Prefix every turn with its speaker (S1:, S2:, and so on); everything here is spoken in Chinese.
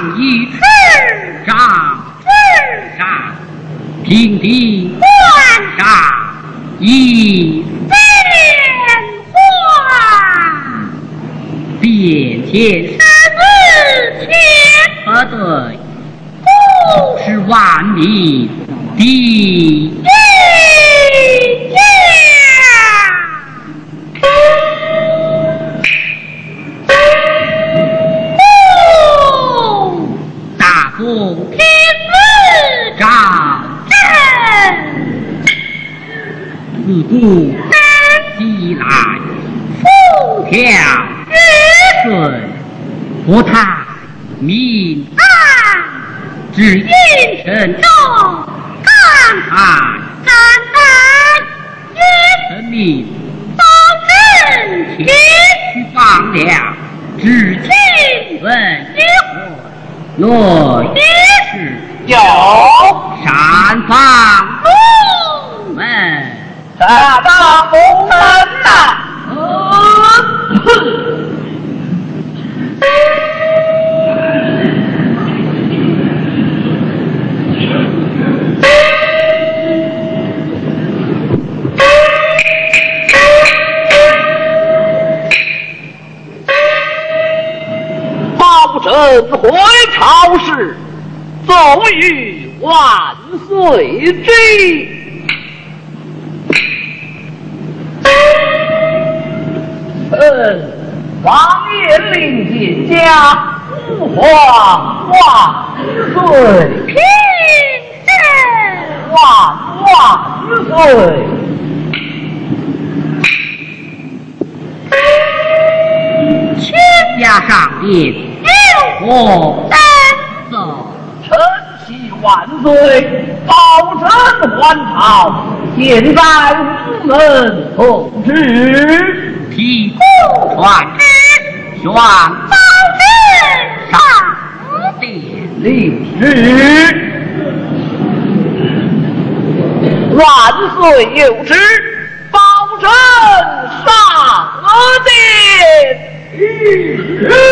S1: 上一支掌，平地观上一变化，变迁是日前不对，不是万民第一家。大风天子照朕，自古三以来，风调雨顺，国泰民安，只因神州感慨赞叹，也臣民保人前去放粮，至今闻一火。若也是
S2: 有
S1: 山房龙门，
S2: 大大红门呐！保证回朝时，奏谕万岁之。王爷令见家，父皇万岁！
S3: 平身！
S2: 万岁！
S1: 全家上殿，有我登奏。
S2: 臣禧万岁！保证还朝，现在午门奉旨。
S1: 提供传旨，宣保旨上殿。
S2: 令旨。万岁有旨，保证上殿。